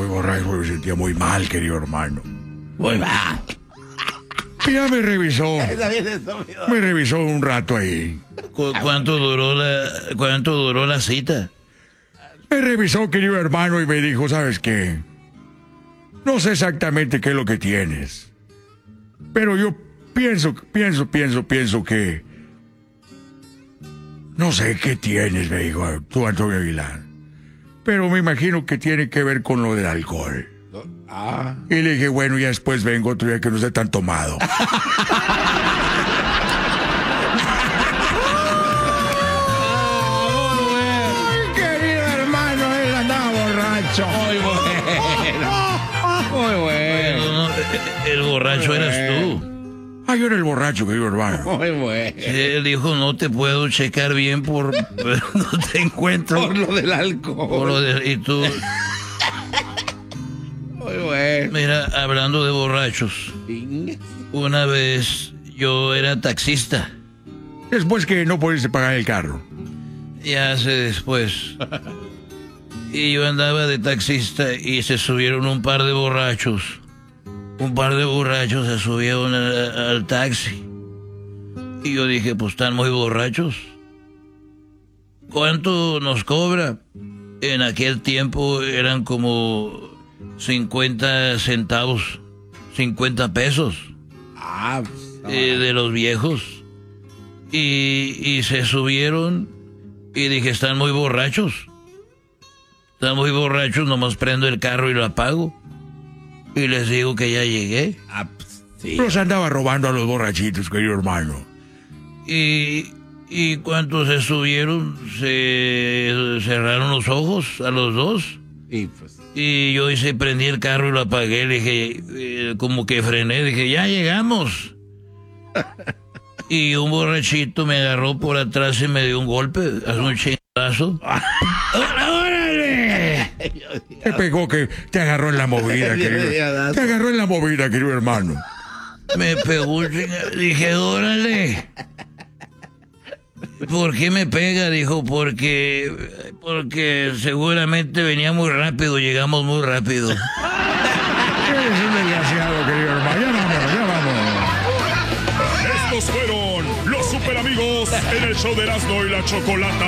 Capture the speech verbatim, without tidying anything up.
borracho, me sentía muy mal, querido hermano. Muy mal. Y ya me revisó. Me revisó un rato ahí. ¿Cu ¿Cuánto duró la, cuánto duró la cita? Me revisó, querido hermano, y me dijo, ¿sabes qué? No sé exactamente qué es lo que tienes. Pero yo pienso, pienso, pienso, pienso que... No sé qué tienes, me dijo tú, Antonio Aguilar. Pero me imagino que tiene que ver con lo del alcohol. Ah. Y le dije, bueno, ya después vengo otro día que no esté tan tomado. Ay, querido hermano, él andaba borracho. Muy bueno. Muy bueno. Bueno, no, el borracho eras tú. Ah, yo era el borracho, querido hermano. Muy bueno. Él dijo, no te puedo checar bien por... Pero no te encuentro. Por lo del alcohol. Por lo de, y tú... Muy bueno. Mira, hablando de borrachos, una vez yo era taxista. Después que no pudiste pagar el carro. Ya sé después. Y yo andaba de taxista y se subieron un par de borrachos. Un par de borrachos se subieron al, al taxi. Y yo dije, pues están muy borrachos. ¿Cuánto nos cobra? En aquel tiempo eran como cincuenta centavos, cincuenta pesos. Ah, pues, eh, de los viejos. Y, y se subieron y dije, están muy borrachos. Están muy borrachos, nomás prendo el carro y lo apago. Y les digo que ya llegué. ah, pues, sí. Los andaba robando a los borrachitos, querido hermano. Y, y cuando se subieron, se cerraron los ojos a los dos. Y pues. Y yo hice, prendí el carro y lo apagué. Le dije, eh, como que frené, dije, ya llegamos. Y un borrachito me agarró por atrás y me dio un golpe, hace un chingazo. ¡Órale! Te pegó que te agarró en la movida, querido. Te agarró en la movida, querido hermano. Me pegó un chingazo. Dije, órale. ¿Por qué me pega? Dijo, porque, porque seguramente venía muy rápido, llegamos muy rápido. Eres un desgraciado, querido hermano. Ya vámonos, ya vámonos. Estos fueron los super amigos en el show de Erasmo y la Chocolata.